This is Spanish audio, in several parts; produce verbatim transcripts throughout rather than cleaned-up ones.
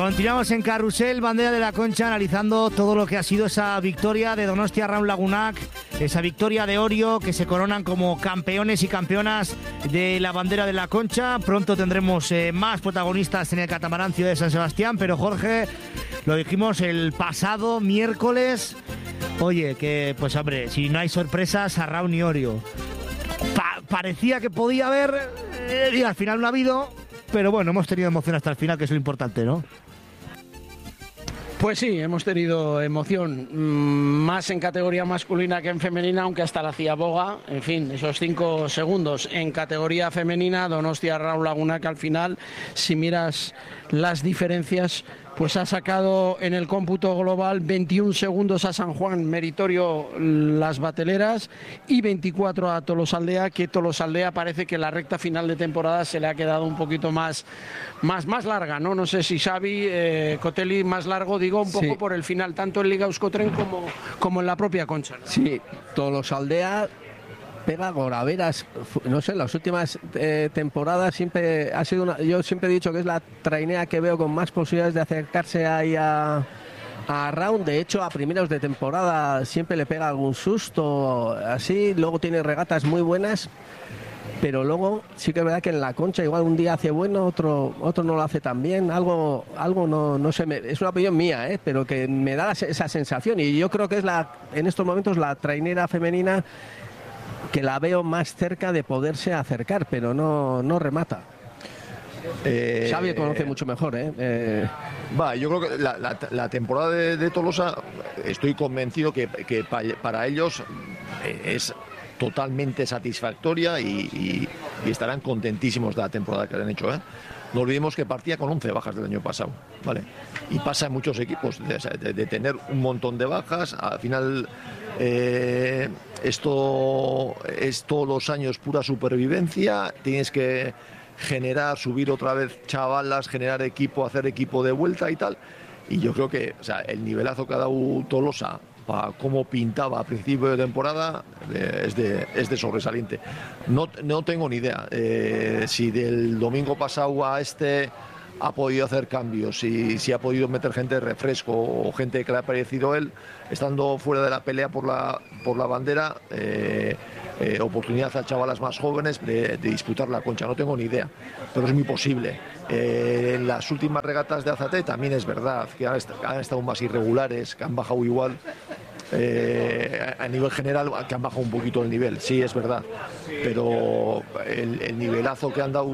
Continuamos en Carrusel, bandera de la Concha, analizando todo lo que ha sido esa victoria de Donostia Raun Lagunak, esa victoria de Orio, que se coronan como campeones y campeonas de la bandera de la Concha. Pronto tendremos eh, más protagonistas en el Catamarancio de San Sebastián, pero Jorge, lo dijimos el pasado miércoles, oye, que pues hombre, si no hay sorpresas a Raun y Orio. Pa- parecía que podía haber, eh, y al final no ha habido, pero bueno, hemos tenido emoción hasta el final, que es lo importante, ¿no? Pues sí, hemos tenido emoción, más en categoría masculina que en femenina, aunque hasta la hacía boga. En fin, esos cinco segundos en categoría femenina, Donostia Raun Lagunak, que al final, si miras las diferencias, pues ha sacado en el cómputo global veintiún segundos a San Juan, meritorio las bateleras, y veinticuatro a Tolosaldea, que Tolosaldea parece que la recta final de temporada se le ha quedado un poquito más, más, más larga, ¿no? No sé si Xavi, eh, Cotelli, más largo, digo, un poco sí, por el final, tanto en Liga Euskotren como, como en la propia Concha, ¿no? Sí, Tolosaldea pega goraveras, no sé, las últimas eh, temporadas siempre ha sido una, yo siempre he dicho que es la trainera que veo con más posibilidades de acercarse ahí a, a Raun. De hecho, a primeros de temporada siempre le pega algún susto así, luego tiene regatas muy buenas, pero luego sí que es verdad que en la Concha igual un día hace bueno, otro otro no lo hace tan bien, algo algo no no sé, me, es una opinión mía, ¿eh? Pero que me da la, esa sensación, y yo creo que es la en estos momentos la trainera femenina que la veo más cerca de poderse acercar, pero no, no remata. Eh, Xavi conoce mucho mejor, ¿eh? eh Va, yo creo que la, la, la temporada de, de Tolosa, estoy convencido que, que pa, para ellos es totalmente satisfactoria y, y, y estarán contentísimos de la temporada que han hecho, ¿eh? No olvidemos que partía con once bajas del año pasado, ¿vale? Y pasa en muchos equipos de, de, de tener un montón de bajas. Al final eh, esto es todos los años pura supervivencia. Tienes que generar, subir otra vez chavalas, generar equipo, hacer equipo de vuelta y tal. Y yo creo que, o sea, el nivelazo que ha dado Tolosa para cómo pintaba a principio de temporada eh, es, de, es de sobresaliente. No, no tengo ni idea eh, si del domingo pasado a este ha podido hacer cambios, si, si ha podido meter gente de refresco o gente que le ha parecido él, estando fuera de la pelea por la, por la bandera, eh, eh, oportunidad a chavalas más jóvenes de, de disputar la Concha. No tengo ni idea, pero es muy posible. Eh, en las últimas regatas de Azate también es verdad que han, est- han estado más irregulares, que han bajado igual. Eh, a nivel general que han bajado un poquito el nivel, sí, es verdad, pero el, el nivelazo que han dado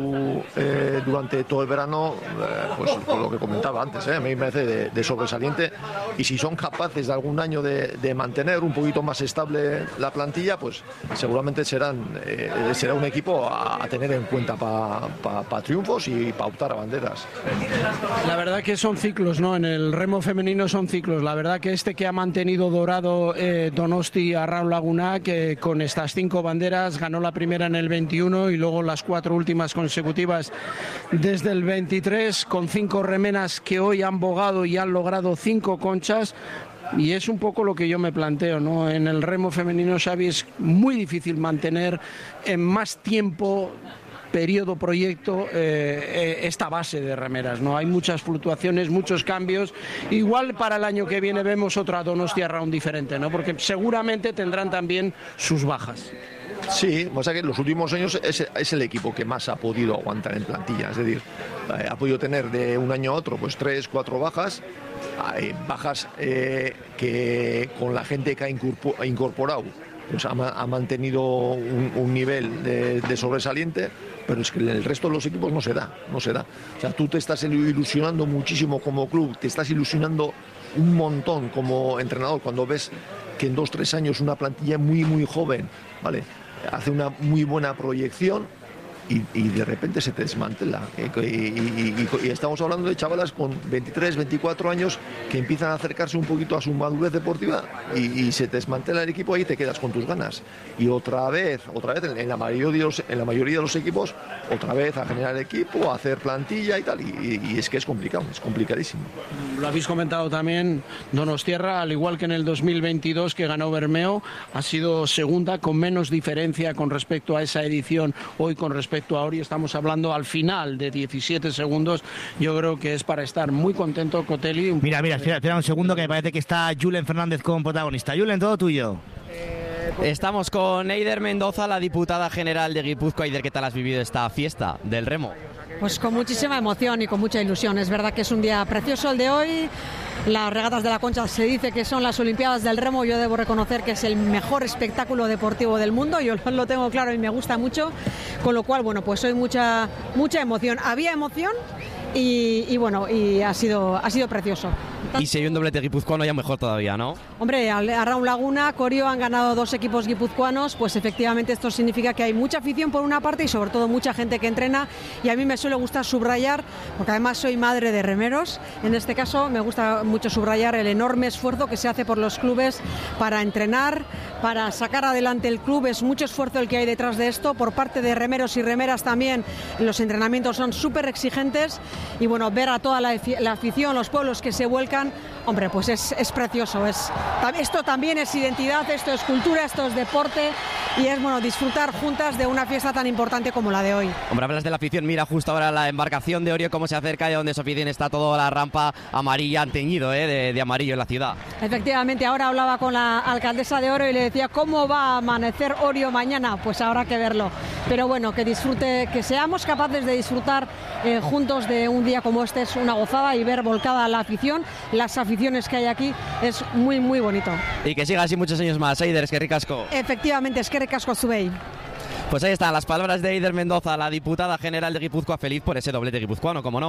eh, durante todo el verano, eh, pues por lo que comentaba antes, eh, a mí me parece de, de sobresaliente, y si son capaces de algún año de, de mantener un poquito más estable la plantilla, pues seguramente serán eh, será un equipo a, a tener en cuenta para pa, pa triunfos y para optar a banderas. La verdad que son ciclos, ¿no? En el remo femenino son ciclos. La verdad que este que ha mantenido dorado Eh, Donostia Raun Lagunak, que con estas cinco banderas ganó la primera en el veintiuno y luego las cuatro últimas consecutivas desde el veintitrés, con cinco remenas que hoy han bogado y han logrado cinco conchas. Y es un poco lo que yo me planteo, ¿no? En el remo femenino, Xavi, es muy difícil mantener en más tiempo, periodo, proyecto, eh, esta base de remeras, ¿no? Hay muchas fluctuaciones, muchos cambios. Igual para el año que viene vemos otra Donostia Raun diferente, ¿no? Porque seguramente tendrán también sus bajas. Sí, o sea que en los últimos años es, es el equipo que más ha podido aguantar en plantilla, es decir, eh, ha podido tener de un año a otro pues tres, cuatro bajas, hay bajas eh, que con la gente que ha incorpor- ha incorporado pues ha, ha mantenido un, un nivel de, de sobresaliente, pero es que en el resto de los equipos no se da, no se da. O sea, tú te estás ilusionando muchísimo como club, te estás ilusionando un montón como entrenador cuando ves que en dos, tres años una plantilla muy, muy joven, ¿vale?, hace una muy buena proyección y, y de repente se te desmantela. Y, y, y, y estamos hablando de chavalas con veintitrés, veinticuatro años que empiezan a acercarse un poquito a su madurez deportiva y, y se te desmantela el equipo, ahí te quedas con tus ganas. Y otra vez, otra vez, en la mayoría de los, en la mayoría de los equipos, otra vez a generar equipo, a hacer plantilla y tal. Y, y es que es complicado, es complicadísimo. Lo habéis comentado también, Donostierra, al igual que en el dos mil veintidós que ganó Bermeo, ha sido segunda con menos diferencia con respecto a esa edición, hoy con respecto respecto a Orio estamos hablando al final de diecisiete segundos. Yo creo que es para estar muy contento Cotelli. Mira, mira, espera, espera un segundo que me parece que está Julen Fernández como protagonista. Julen, todo tuyo. Estamos con Eider Mendoza, la diputada general de Guipúzcoa. Eider, ¿qué tal has vivido esta fiesta del remo? Pues con muchísima emoción y con mucha ilusión. Es verdad que es un día precioso el de hoy. Las regatas de la Concha se dice que son las Olimpiadas del Remo. Yo debo reconocer que es el mejor espectáculo deportivo del mundo. Yo lo tengo claro y me gusta mucho. Con lo cual, bueno, pues hoy mucha, mucha emoción. Había emoción y, y bueno, y ha sido, ha sido precioso. Y si hay un doblete guipuzcoano ya mejor todavía, ¿no? Hombre, a Raúl Laguna, Corio han ganado dos equipos guipuzcoanos, pues efectivamente esto significa que hay mucha afición por una parte y sobre todo mucha gente que entrena, y a mí me suele gustar subrayar, porque además soy madre de remeros, en este caso me gusta mucho subrayar el enorme esfuerzo que se hace por los clubes para entrenar, para sacar adelante el club. Es mucho esfuerzo el que hay detrás de esto, por parte de remeros y remeras también. Los entrenamientos son súper exigentes y bueno, ver a toda la, la afición, los pueblos que se vuelcan, hombre, pues es, es precioso. Es, esto también es identidad, esto es cultura, esto es deporte y es bueno disfrutar juntas de una fiesta tan importante como la de hoy. Hombre, hablas de la afición, mira justo ahora la embarcación de Orio cómo se acerca y donde su afición está toda la rampa amarilla, han teñido ¿eh? de, de amarillo en la ciudad. Efectivamente, ahora hablaba con la alcaldesa de Orio y le decía cómo va a amanecer Orio mañana, pues habrá que verlo. Pero bueno, que disfrute, que seamos capaces de disfrutar eh, juntos de un día como este es una gozada y ver volcada la afición, las aficiones que hay aquí es muy muy bonito. Y que siga así muchos años más. Eider, es que ricasco. Efectivamente, es que ricasco Zubei. Pues ahí están las palabras de Eider Mendoza, la diputada general de Guipúzcoa, feliz por ese doblete guipuzcoano, como no.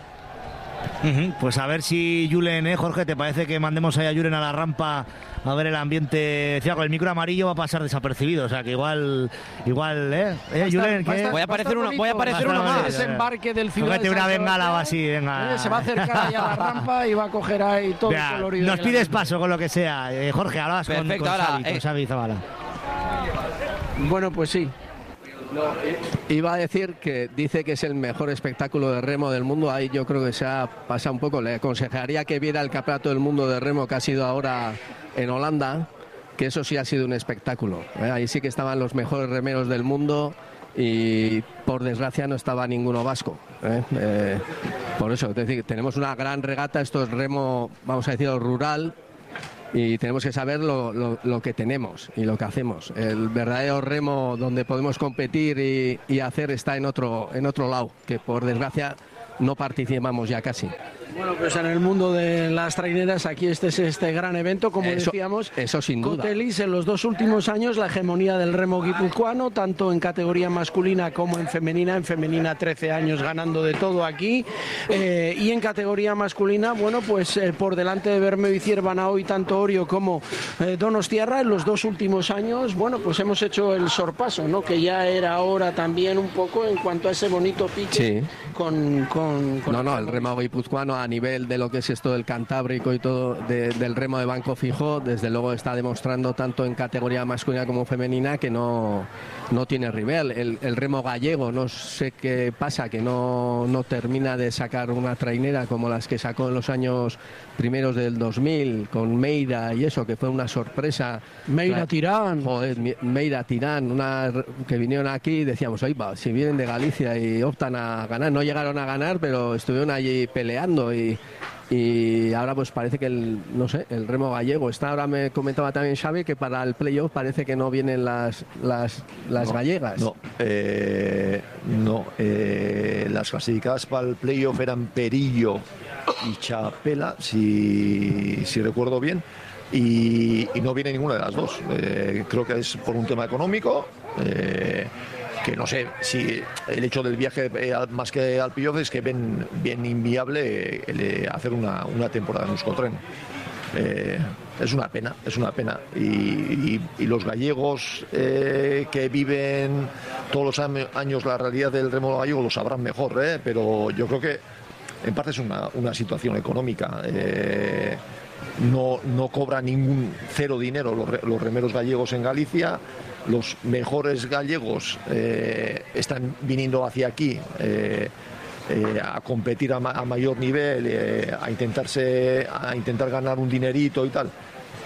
Uh-huh. Pues a ver si Julen, ¿eh, Jorge, te parece que mandemos ahí a Julen a la rampa a ver el ambiente? Decía, con el micro amarillo va a pasar desapercibido, o sea que igual, igual, ¿eh? ¿Eh Julen? ¿Qué? Voy a aparecer uno, voy a aparecer uno más. Ese embarque del Ciudad de una bengala o así, venga. Eh, se va a acercar ahí a la rampa y va a coger ahí todo Vea, el colorido. Nos pides paso con lo que sea. Eh, Jorge, hablabas con, con, ahora, Xavi, eh. con Xavi Zabala. Bueno, pues sí. No, iba a decir que dice que es el mejor espectáculo de remo del mundo. Ahí yo creo que se ha pasado un poco. Le aconsejaría que viera el campeonato del mundo de remo que ha sido ahora en Holanda, que eso sí ha sido un espectáculo. ¿eh? Ahí sí que estaban los mejores remeros del mundo y por desgracia no estaba ninguno vasco. ¿eh? Eh, por eso, es decir, tenemos una gran regata. Esto es remo, vamos a decirlo, rural. Y tenemos que saber lo, lo, lo que tenemos y lo que hacemos. El verdadero remo donde podemos competir y, y hacer está en otro, en otro lado, que por desgracia no participamos ya casi. Bueno, pues en el mundo de las traineras aquí este es este gran evento, como eso, decíamos. Eso sin duda. Cotelis en los dos últimos años la hegemonía del remo guipuzcoano, tanto en categoría masculina como en femenina. En femenina trece años ganando de todo aquí. Eh, y en categoría masculina, bueno, pues eh, por delante de Bermeo y Ciervana hoy tanto Orio como eh, Donostiarra en los dos últimos años, bueno, pues hemos hecho el sorpaso, ¿no? Que ya era hora también un poco en cuanto a ese bonito pique. Sí. Con, con, con no, no, el remo guipuzcoano a nivel de lo que es esto del Cantábrico y todo, de, del remo de banco fijo, desde luego está demostrando tanto en categoría masculina como femenina que no, no tiene rival. El, el remo gallego, no sé qué pasa, que no, no termina de sacar una trainera como las que sacó en los años primeros del dos mil, con Meira y eso, que fue una sorpresa. Meira Tirán. Joder, Meira Tirán, una, que vinieron aquí y decíamos, oye, va, si vienen de Galicia y optan a ganar, no llegaron a ganar, pero estuvieron allí peleando y, y ahora pues parece que el, no sé, el remo gallego está. Ahora me comentaba también Xavi que para el playoff parece que no vienen las, las, las no, gallegas. No, eh, no eh, las clasificadas para el playoff eran Perillo y Chapela, si, si recuerdo bien, y, y no viene ninguna de las dos. Eh, creo que es por un tema económico. Eh, que no sé si el hecho del viaje eh, más que al playoff es que ven bien inviable eh, hacer una, una temporada en Euskotren. Eh, es una pena, es una pena. Y, y, y los gallegos eh, que viven todos los años la realidad del remo gallego lo sabrán mejor, eh, pero yo creo que en parte es una, una situación económica. Eh, no, no cobran ningún cero dinero los, los remeros gallegos en Galicia. Los mejores gallegos eh, están viniendo hacia aquí eh, eh, a competir a, ma a mayor nivel, eh, a intentarse, a intentar ganar un dinerito y tal.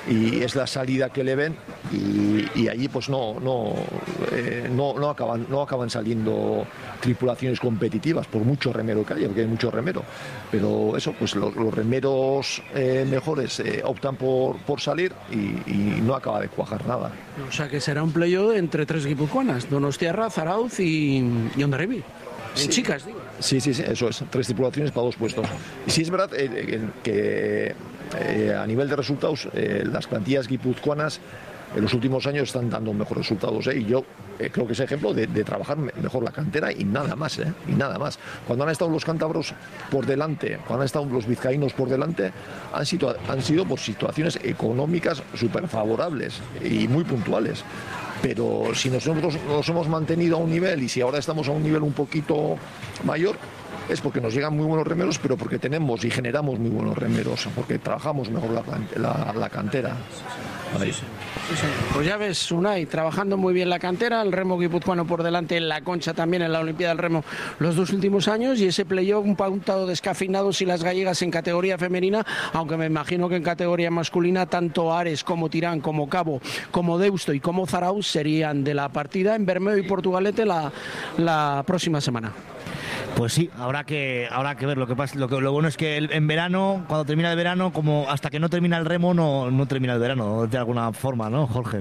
y es la salida que le ven y, y allí pues no no, eh, no no acaban no acaban saliendo tripulaciones competitivas por mucho remero que haya, porque hay mucho remero, pero eso pues los, los remeros eh, mejores eh, optan por, por salir y, y no acaba de cuajar nada. O sea que será un playoff entre tres guipuzcoanas, Donostiarra, Zarauz y, y Hondarribia. En sí. Chicas, digo. Sí, sí, sí, eso es, tres tripulaciones para dos puestos. Y sí es verdad eh, que eh, a nivel de resultados eh, las plantillas guipuzcoanas en los últimos años están dando mejores resultados, ¿eh? Y yo eh, creo que es ejemplo de, de trabajar mejor la cantera y nada más, ¿eh? Y nada más. Cuando han estado los cántabros por delante, cuando han estado los vizcaínos por delante, han sido, han sido por situaciones económicas súper favorables y muy puntuales. Pero si nosotros nos hemos mantenido a un nivel y si ahora estamos a un nivel un poquito mayor, es porque nos llegan muy buenos remeros, pero porque tenemos y generamos muy buenos remeros, porque trabajamos mejor la, la, la cantera. Ahí. Sí, sí. Pues ya ves, Unai, trabajando muy bien la cantera, el remo guipuzcoano por delante en la Concha también en la Olimpiada del Remo los dos últimos años y ese playoff un pauntado descafeinado si las gallegas en categoría femenina, aunque me imagino que en categoría masculina tanto Ares como Tirán, como Cabo, como Deusto y como Zarauz serían de la partida en Bermeo y Portugalete la, la próxima semana. Pues sí, habrá que habrá que ver. Lo que pasa, lo que lo bueno es que el, en verano, cuando termina el verano, como hasta que no termina el remo, no, no termina el verano, de alguna forma, ¿no, Jorge?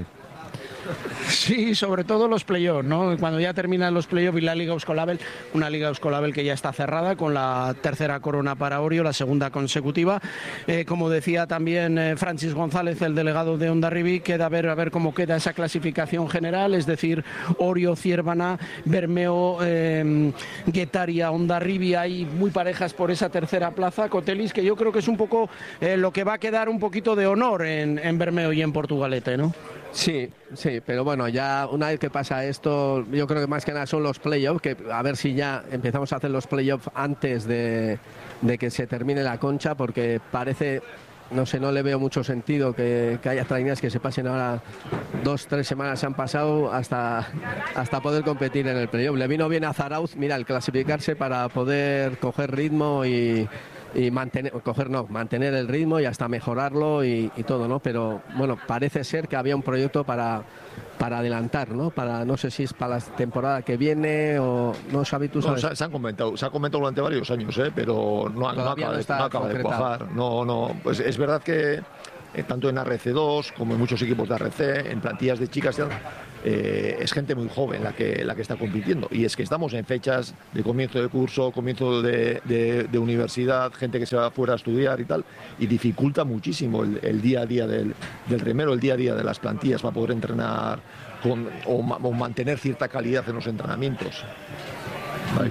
Sí, sobre todo los playoffs, ¿no? Cuando ya terminan los playoffs y la Liga Euskolabel, una Liga Euskolabel que ya está cerrada con la tercera corona para Orio, la segunda consecutiva. Eh, como decía también eh, Francis González, el delegado de Hondarribia, queda a ver a ver cómo queda esa clasificación general, es decir, Orio, Ciervana, Bermeo, eh, Guetaria, Hondarribia, hay muy parejas por esa tercera plaza. Cotelis, que yo creo que es un poco eh, lo que va a quedar un poquito de honor en, en Bermeo y en Portugalete, ¿no? Sí, sí, pero bueno, ya una vez que pasa esto, yo creo que más que nada son los playoffs, que a ver si ya empezamos a hacer los playoffs antes de, de que se termine la Concha, porque parece, no sé, no le veo mucho sentido que, que haya traineras que se pasen ahora dos, tres semanas se han pasado hasta, hasta poder competir en el playoff. Le vino bien a Zarauz, mira, el clasificarse para poder coger ritmo y... y mantener, coger no, mantener el ritmo y hasta mejorarlo y, y todo, ¿no? Pero bueno, parece ser que había un proyecto para, para adelantar, ¿no? Para, no sé si es para la temporada que viene o no sabes tú sabes. No, se, se han comentado, se ha comentado durante varios años, ¿eh? Pero no, no acaba, no de, no acaba de cuajar. No, no, pues es verdad que eh, tanto en R C dos como en muchos equipos de R C, en plantillas de chicas, eh, es gente muy joven la que, la que está compitiendo. Y es que estamos en fechas de comienzo de curso, comienzo de, de, de universidad, gente que se va fuera a estudiar y tal, y dificulta muchísimo el, el día a día del, del remero, el día a día de las plantillas para poder entrenar con, o, o mantener cierta calidad en los entrenamientos. Vale.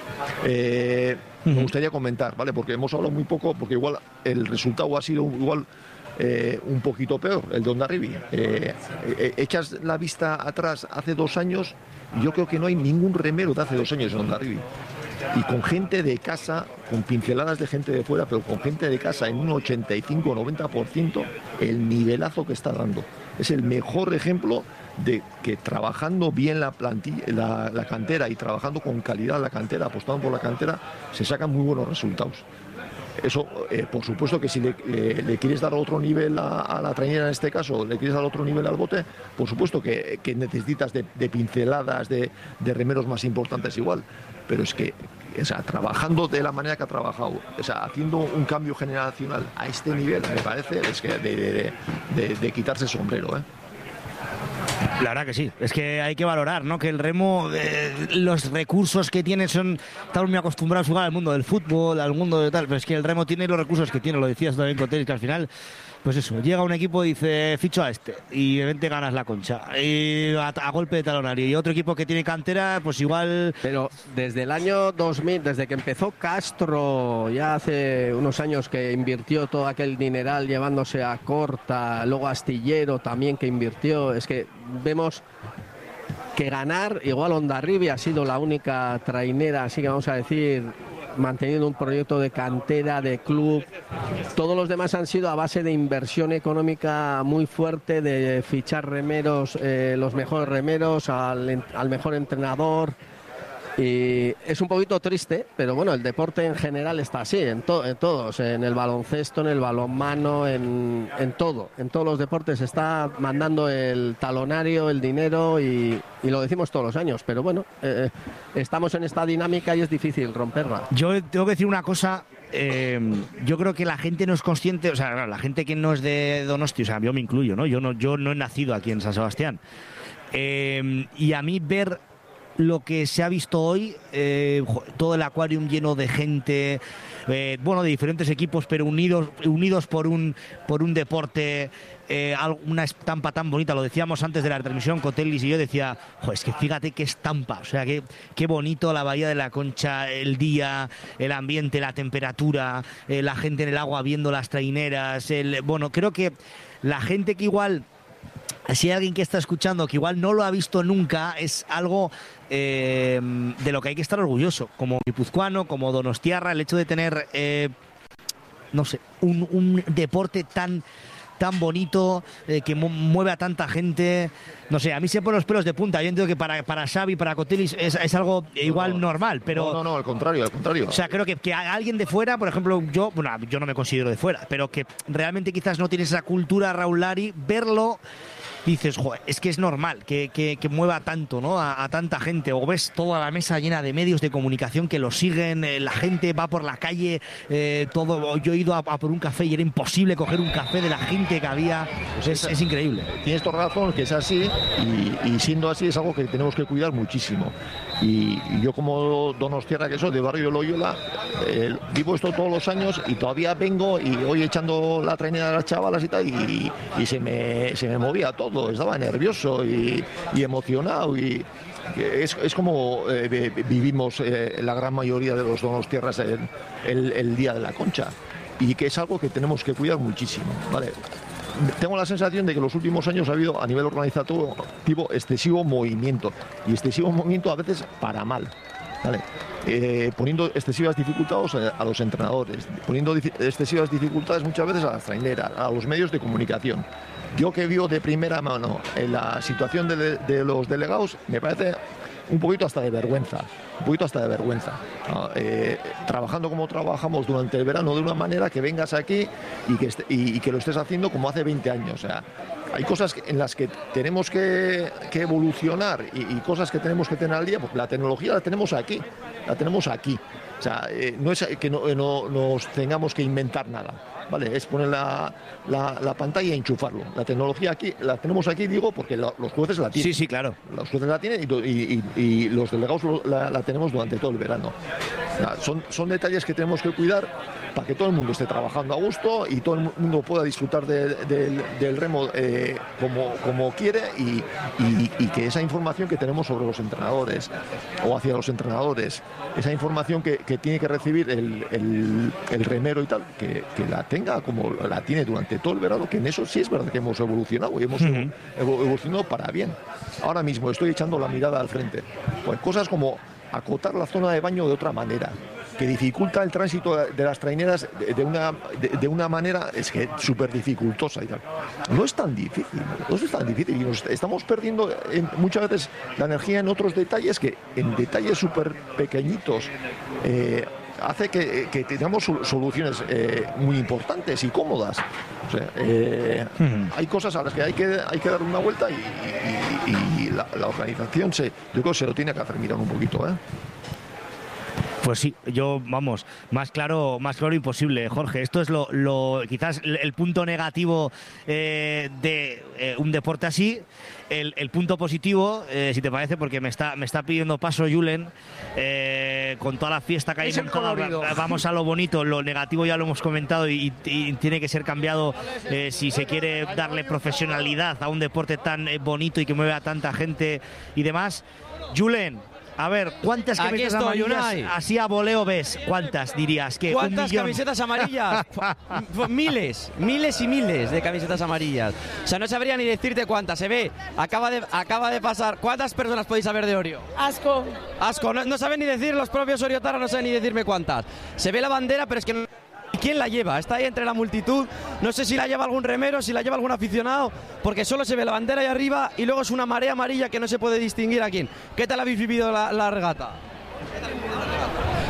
Eh, me gustaría comentar, ¿vale? Porque hemos hablado muy poco, porque igual el resultado ha sido igual eh, un poquito peor, el de Hondarribia. Eh, eh, echas la vista atrás hace dos años, yo creo que no hay ningún remero de hace dos años en Hondarribia. Y con gente de casa, con pinceladas de gente de fuera, pero con gente de casa en un ochenta y cinco o noventa por ciento, el nivelazo que está dando. Es el mejor ejemplo de que trabajando bien la plantilla, la, la cantera y trabajando con calidad la cantera, apostando por la cantera, se sacan muy buenos resultados. Eso, eh, por supuesto que si le, le, le quieres dar otro nivel a, a la trainera en este caso, le quieres dar otro nivel al bote, por supuesto que, que necesitas de, de pinceladas, de, de remeros más importantes igual. Pero es que, o sea, trabajando de la manera que ha trabajado, o sea, haciendo un cambio generacional a este nivel, me parece, es que de, de, de, de quitarse el sombrero, ¿eh? La verdad que sí, es que hay que valorar, ¿no? Que el remo, eh, los recursos que tiene son, estamos muy acostumbrados a jugar al mundo del fútbol, al mundo de tal, pero es que el remo tiene los recursos que tiene, lo decías también con Tenis, que al final, pues eso, llega un equipo y dice, ficho a este, y de repente ganas la Concha, y a, a golpe de talonario, y otro equipo que tiene cantera, pues igual... Pero desde el año dos mil, desde que empezó Castro, ya hace unos años que invirtió todo aquel dineral llevándose a Corta, luego Astillero también que invirtió, es que vemos que ganar, igual Hondarribia ha sido la única trainera, así que vamos a decir, manteniendo un proyecto de cantera, de club. Todos los demás han sido a base de inversión económica muy fuerte, de fichar remeros, eh, los mejores remeros, al, al mejor entrenador. Y es un poquito triste, pero bueno, el deporte en general está así, en, to en todos, en el baloncesto, en el balonmano, en, en todo, en todos los deportes está mandando el talonario, el dinero y, y lo decimos todos los años, pero bueno, eh, estamos en esta dinámica y es difícil romperla. Yo tengo que decir una cosa. Eh, yo creo que la gente no es consciente, o sea, la gente que no es de Donosti, o sea, yo me incluyo, ¿no? Yo no, yo no he nacido aquí en San Sebastián. Eh, y a mí ver lo que se ha visto hoy, eh, todo el Aquarium lleno de gente, eh, bueno, de diferentes equipos, pero unidos, unidos por un, por un deporte, eh, una estampa tan bonita. Lo decíamos antes de la retransmisión, Cotelis y yo, decía, jo, es que fíjate qué estampa, o sea, qué, qué bonito la Bahía de la Concha, el día, el ambiente, la temperatura, eh, la gente en el agua viendo las traineras, el, bueno, creo que la gente que igual, si hay alguien que está escuchando que igual no lo ha visto nunca, es algo eh, de lo que hay que estar orgulloso, como guipuzcoano, como donostiarra, el hecho de tener, eh, no sé, un, un deporte tan tan bonito, eh, que mu mueve a tanta gente, no sé, a mí se ponen los pelos de punta. Yo entiendo que para, para Xavi, para Cotelis es, es algo igual no, normal, pero... No, no, no, al contrario, al contrario. O sea, creo que, que a alguien de fuera, por ejemplo, yo, bueno, yo no me considero de fuera, pero que realmente quizás no tiene esa cultura Raúl Lari, verlo... Dices, joder, es que es normal que, que, que mueva tanto, ¿no? A, a tanta gente. O ves toda la mesa llena de medios de comunicación que lo siguen, eh, la gente va por la calle, eh, todo. Yo he ido a, a por un café y era imposible coger un café de la gente que había. Pues es, es increíble. Tienes toda razón, que es así, y, y siendo así es algo que tenemos que cuidar muchísimo. Y, y yo como donostiarra que soy, de Barrio Loyola, eh, vivo esto todos los años y todavía vengo y hoy echando la trainera de las chavalas y tal, y, y se, me, se me movía todo, estaba nervioso y, y emocionado, y es, es como eh, vivimos eh, la gran mayoría de los donostiarras el, el, el Día de la Concha, y que es algo que tenemos que cuidar muchísimo, ¿vale? Tengo la sensación de que en los últimos años ha habido a nivel organizativo excesivo movimiento, y excesivo movimiento a veces para mal, ¿vale? Eh, poniendo excesivas dificultades a los entrenadores, poniendo excesivas dificultades muchas veces a las traineras, a los medios de comunicación. Yo que vivo de primera mano en la situación de, de los delegados, me parece un poquito hasta de vergüenza, un poquito hasta de vergüenza. ¿No? Eh, trabajando como trabajamos durante el verano de una manera, que vengas aquí y que, este, y, y que lo estés haciendo como hace veinte años. O sea, hay cosas en las que tenemos que, que evolucionar y, y cosas que tenemos que tener al día, porque la tecnología la tenemos aquí, la tenemos aquí. O sea, eh, no es que no, no nos tengamos que inventar nada, ¿vale? Es poner la, la, la pantalla e enchufarlo. La tecnología aquí la tenemos aquí, digo, porque la, los jueces la tienen. Sí, sí, claro. Los jueces la tienen y, y, y, y los delegados la, la tenemos durante todo el verano. O sea, son, son detalles que tenemos que cuidar para que todo el mundo esté trabajando a gusto y todo el mundo pueda disfrutar de, de, del remo eh, como, como quiere, y, y, y que esa información que tenemos sobre los entrenadores o hacia los entrenadores, esa información que, que tiene que recibir el, el, el remero y tal, que, que la tenga como la tiene durante todo el verano, que en eso sí es verdad que hemos evolucionado y hemos uh-huh. evolucionado para bien. Ahora mismo estoy echando la mirada al frente. Pues cosas como acotar la zona de baño de otra manera, que dificulta el tránsito de las traineras de una, de, de una manera, es que súper dificultosa y tal. No es tan difícil, no es tan difícil, y nos estamos perdiendo en, muchas veces la energía en otros detalles, que en detalles súper pequeñitos eh, hace que, que tengamos soluciones eh, muy importantes y cómodas. O sea, eh, uh-huh. hay cosas a las que hay que, hay que dar una vuelta, y, y, y, y la, la organización se, yo creo que se lo tiene que hacer mirar un poquito, ¿eh? Pues sí, yo, vamos, más claro, más claro imposible, Jorge. Esto es lo, lo quizás el punto negativo eh, de eh, un deporte así. El, el punto positivo, eh, si te parece, porque me está, me está pidiendo paso Julen, eh, con toda la fiesta que hay montada, vamos a lo bonito. Lo negativo ya lo hemos comentado, y, y tiene que ser cambiado eh, si se quiere darle profesionalidad a un deporte tan eh, bonito y que mueve a tanta gente y demás. Julen, a ver, ¿cuántas camisetas estoy, amarillas Unai. Así a voleo ves? ¿Cuántas dirías? ¿Que ¿Cuántas camisetas amarillas? miles, miles y miles de camisetas amarillas. O sea, no sabría ni decirte cuántas. Se ve, acaba de, acaba de pasar. ¿Cuántas personas podéis saber de Orio? Asco. Asco, no, no saben ni decir, los propios oriotarras no saben ni decirme cuántas. Se ve la bandera, pero es que no... ¿Quién la lleva? Está ahí entre la multitud. No sé si la lleva algún remero, si la lleva algún aficionado, porque solo se ve la bandera ahí arriba y luego es una marea amarilla que no se puede distinguir a quién. ¿Qué tal habéis vivido la, la regata?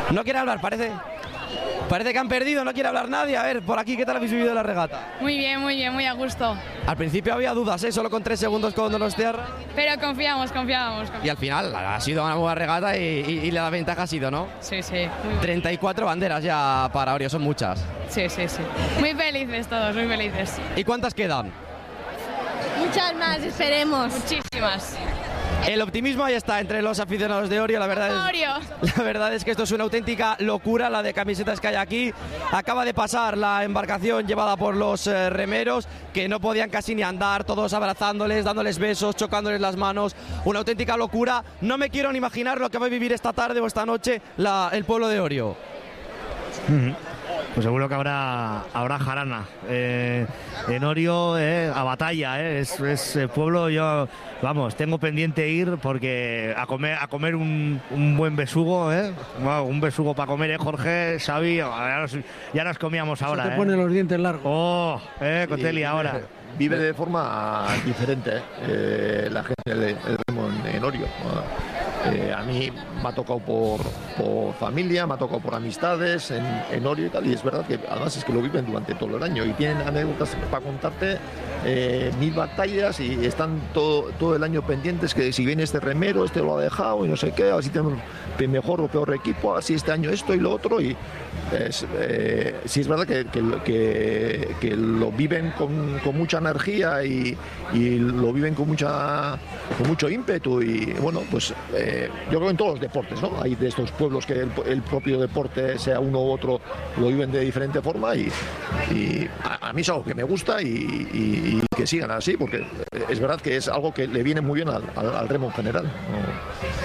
No quiere hablar, parece. Parece que han perdido, no quiere hablar nadie. A ver, por aquí, ¿qué tal habéis vivido la regata? Muy bien, muy bien, muy a gusto. Al principio había dudas, ¿eh? Solo con tres segundos con Donostiarra. Pero confiamos, confiamos. confiamos. Y al final ha sido una buena regata y, y, y la ventaja ha sido, ¿no? Sí, sí. Muy treinta y cuatro banderas ya para Orio, son muchas. Sí, sí, sí. Muy felices todos, muy felices. ¿Y cuántas quedan? Muchas más, esperemos. Muchísimas. El optimismo ahí está entre los aficionados de Orio, la verdad es, Orio. la verdad es que esto es una auténtica locura, la de camisetas que hay aquí. Acaba de pasar la embarcación llevada por los eh, remeros, que no podían casi ni andar, todos abrazándoles, dándoles besos, chocándoles las manos, una auténtica locura. No me quiero ni imaginar lo que va a vivir esta tarde o esta noche la, el pueblo de Orio. Uh-huh. Pues seguro que habrá habrá jarana eh, en Orio, eh, a batalla, eh, es, es eh, pueblo. Yo, vamos, tengo pendiente ir porque a comer a comer un, un buen besugo, eh, wow, un besugo para comer, eh, Jorge, Xavi, ya nos, ya nos comíamos ahora. Eso te eh. pone los dientes largos. Oh, eh, Cotelli, ahora. Vive de forma diferente eh, la gente del remo en, en Orio. Eh, a mí me ha tocado por, por familia, me ha tocado por amistades en, en Orio y tal, y es verdad que además es que lo viven durante todo el año y tienen anécdotas para contarte, eh, mil batallas, y están todo, todo el año pendientes que si viene este remero, este lo ha dejado y no sé qué, así tenemos mejor o peor equipo, así este año esto y lo otro, y es, eh, sí es verdad que, que, que, que lo viven con, con mucha energía y, y lo viven con mucha con mucho ímpetu, y bueno, pues eh, yo creo en todos los deportes, ¿no? Hay de estos pueblos que el, el propio deporte, sea uno u otro, lo viven de diferente forma, y, y a, a mí es algo que me gusta, y, y, y que sigan así, porque es verdad que es algo que le viene muy bien al, al, al remo en general, ¿no?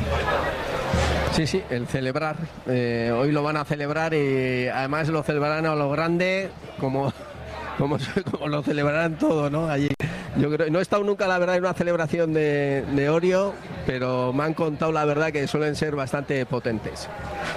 Sí, sí, el celebrar. Eh, hoy lo van a celebrar y además lo celebrarán a lo grande, como, como, como lo celebrarán todo, ¿no? Allí. Yo creo, no he estado nunca, la verdad, en una celebración de, de Orio, pero me han contado la verdad que suelen ser bastante potentes.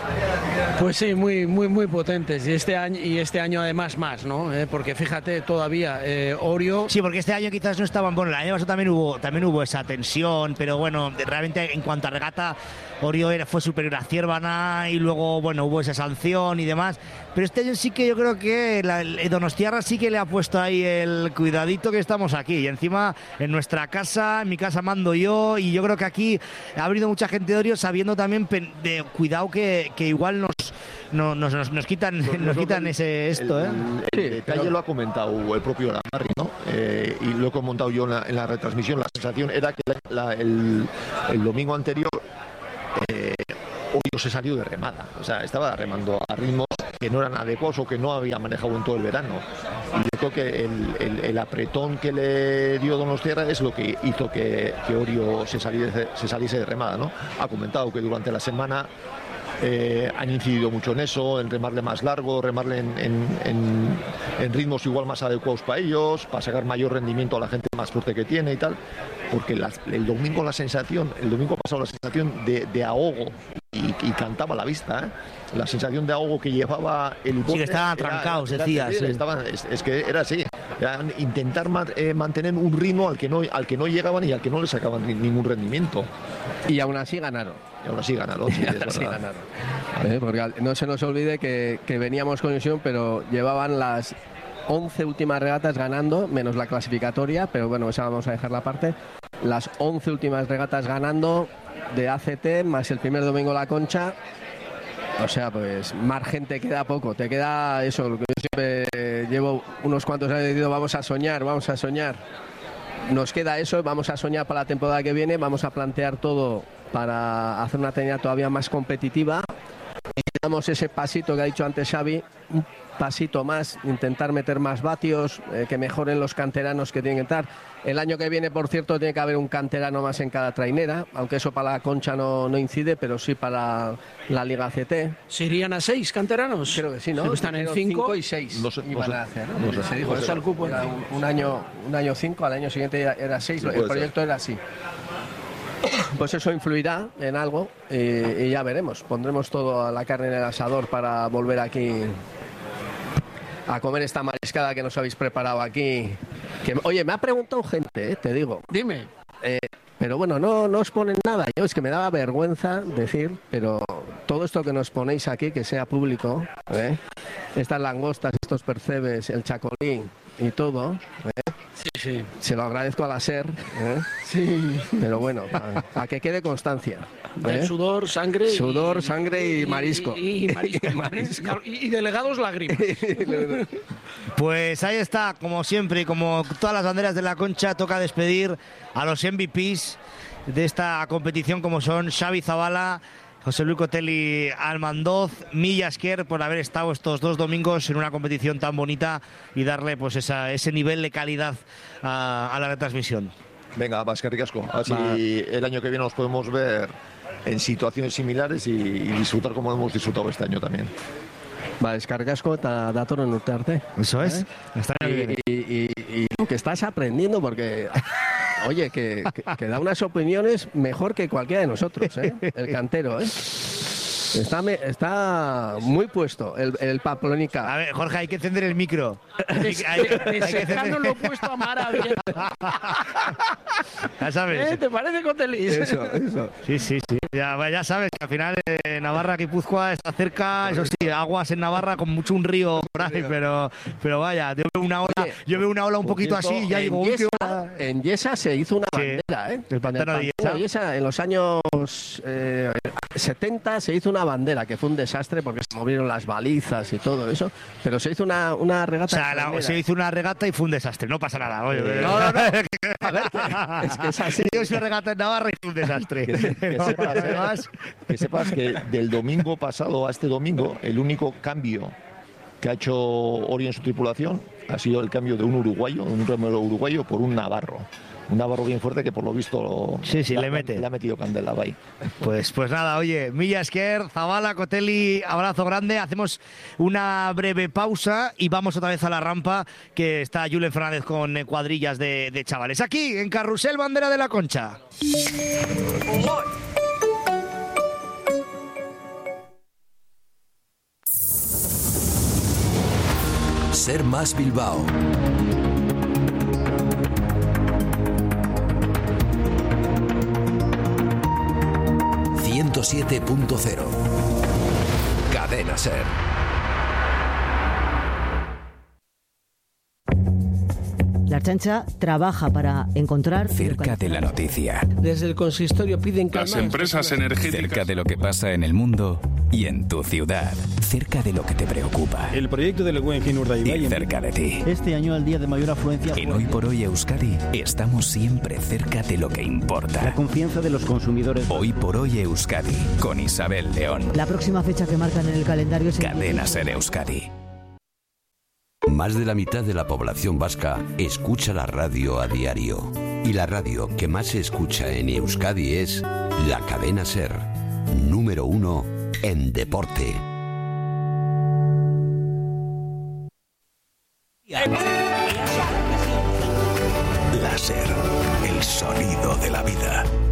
Pues sí, muy, muy, muy potentes, y este año, y este año además más, ¿no? Eh, porque fíjate, todavía eh, Orio... Sí, porque este año quizás no estaban, bueno, el año pasado también hubo, también hubo esa tensión, pero bueno, realmente en cuanto a regata, Orio era, fue superior a Ciervana, y luego, bueno, hubo esa sanción y demás, pero este año sí que yo creo que la, el Donostiarra sí que le ha puesto ahí el cuidadito que estamos aquí, y encima en nuestra casa, en mi casa mando yo, y yo creo que aquí ha venido mucha gente de Orio sabiendo también de cuidado que, que igual nos No, nos, nos, nos quitan, nos, nos quitan el, ese esto, ¿eh? El, el detalle pero... lo ha comentado el propio Lamarri, ¿no? Eh, y lo he comentado yo en la, en la retransmisión. La sensación era que la, la, el, el domingo anterior eh, Orio se salió de remada. O sea, estaba remando a ritmos que no eran adecuados o que no había manejado en todo el verano. Y yo creo que el, el, el apretón que le dio Donostiarra es lo que hizo que, que Orio se saliese, se saliese de remada, ¿no? Ha comentado que durante la semana Eh, han incidido mucho en eso, en remarle más largo, remarle en, en, en, en ritmos igual más adecuados para ellos, para sacar mayor rendimiento a la gente más fuerte que tiene y tal, porque la, el domingo la sensación, el domingo pasado la sensación de, de ahogo, y, y cantaba a la vista, ¿eh? La sensación de ahogo que llevaba el bote. Sí, que estaban trancados, decías. Sí. Es, es que era así, era intentar ma, eh, mantener un ritmo al que, no, al que no llegaban y al que no le sacaban ningún rendimiento. Y aún así ganaron. Y aún así ganaron. Sí, y así ganaron. Eh, porque no se nos olvide que, que veníamos con ilusión, pero llevaban las once últimas regatas ganando, menos la clasificatoria, pero bueno, esa vamos a dejarla aparte. Las once últimas regatas ganando de A C T, más el primer domingo la Concha. O sea, pues margen te queda poco, te queda eso, lo que yo siempre llevo unos cuantos años diciendo, vamos a soñar, vamos a soñar. Nos queda eso, vamos a soñar para la temporada que viene, vamos a plantear todo para hacer una tenida todavía más competitiva. Y damos ese pasito que ha dicho antes Xavi, un pasito más, intentar meter más vatios, eh, que mejoren los canteranos que tienen que estar. El año que viene, por cierto, tiene que haber un canterano más en cada trainera, aunque eso para la Concha no, no incide, pero sí para la Liga C T. ¿Se irían a seis canteranos? Creo que sí, ¿no? Están en cinco y seis. No sé, iban no sé, a hacer, ¿no? no sé, Se dijo por eso el cupo era un, un año un año cinco, al año siguiente era seis, sí, el proyecto ser. Era así. Pues eso influirá en algo y, y ya veremos. Pondremos toda la carne en el asador para volver aquí a comer esta mariscada que nos habéis preparado aquí. Que, oye, me ha preguntado gente, eh, te digo. Dime. Eh, Pero bueno, no, no os ponen nada. Yo es que me daba vergüenza decir, pero todo esto que nos ponéis aquí, que sea público, ¿eh? Estas langostas, estos percebes, el chacolín y todo, ¿eh? Sí, sí. Se lo agradezco a la SER, ¿eh? Sí. Pero bueno, para, para que quede constancia. ¿eh? El sudor, sangre. Sudor, sangre y marisco. Y, y marisco. Y marisco. Y, y delegados lágrimas. Pues ahí está, como siempre, y como todas las banderas de la Concha, toca despedir a los M V Ps de esta competición, como son Xavi Zabala, José Luis Cotelli Almandoz, Milla Esquer, por haber estado estos dos domingos en una competición tan bonita y darle pues esa, ese nivel de calidad a, a la retransmisión. Venga, Vasca Ricasco, así Va. el año que viene nos podemos ver en situaciones similares y, y disfrutar como hemos disfrutado este año también. Va, eskerrik asko eta datorren urte arte. Eso es. ¿Eh? Está y, y, y, y que estás aprendiendo porque, oye, que, que, que da unas opiniones mejor que cualquiera de nosotros, ¿eh? El cantero, ¿eh? Está, me, está muy puesto el, el Pamplónica. A ver, Jorge, hay que encender el micro. Des, hay, de, hay que encender... lo he puesto a maravilla. Ya sabes. ¿Eh? ¿Te parece, Cotelli? Eso, eso. Sí, sí, sí. Ya, ya sabes que al final eh, Navarra, Guipúzcoa está cerca. Eso sí, aguas en Navarra con mucho un río por ahí, pero, pero vaya, yo veo una ola, Oye, yo veo una ola un poquito cierto, así y ya digo, uy, Yesa, ola. En Yesa se hizo una sí, bandera, ¿eh? El pantano de Yesa. Yesa. En los años eh, setenta se hizo una bandera que fue un desastre porque se movieron las balizas y todo eso, pero se hizo una, una regata. O sea, la, se hizo una regata y fue un desastre, no pasa nada. Oye, eh, no, no, no. A ver, que, es que es así. Yo hice una regata en Navarra y fue un desastre. Que, que, sepas, eh, que sepas que del domingo pasado a este domingo, el único cambio que ha hecho Ori en su tripulación ha sido el cambio de un uruguayo, un remero uruguayo, por un navarro. Un navarro bien fuerte que por lo visto sí, sí, la, le mete. Le ha metido candela ahí. Pues, pues nada, oye, Milla Esquer, Zabala, Cotelli, abrazo grande. Hacemos una breve pausa y vamos otra vez a la rampa, que está Julen Fernández con cuadrillas de, de chavales. Aquí, en Carrusel, bandera de la Concha. Ser Más Bilbao. ciento siete punto cero. Cadena Ser. La Ertzaintza trabaja para encontrar... Cerca de la noticia. Desde el consistorio piden calma. Las empresas energéticas. Cerca de lo que pasa en el mundo y en tu ciudad. Cerca de lo que te preocupa. El proyecto del Guggenheim Urdaibai. Y cerca de ti. Este año, el día de mayor afluencia... En Hoy por Hoy Euskadi, estamos siempre cerca de lo que importa. La confianza de los consumidores. Hoy por Hoy Euskadi, con Isabel León. La próxima fecha que marcan en el calendario es... Cadena Ser Euskadi. Más de la mitad de la población vasca escucha la radio a diario. Y la radio que más se escucha en Euskadi es la Cadena Ser, número uno en deporte. La Ser, el sonido de la vida.